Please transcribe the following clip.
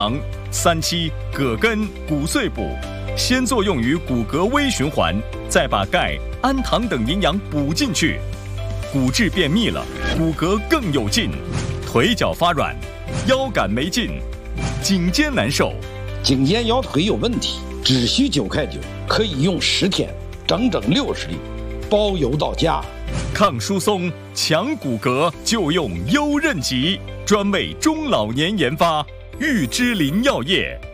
3期葛根、骨碎补，先作用于骨骼微循环，再把钙、氨糖等营养补进去，骨质变密了，骨骼更有劲，腿脚发软，腰杆没劲，颈肩难受。 颈肩腰腿有问题，只需9块9，可以用10天，整整60粒，包邮到家。 抗疏松、强骨骼就用优韧脊，专为中老年研发，玉芝林药业。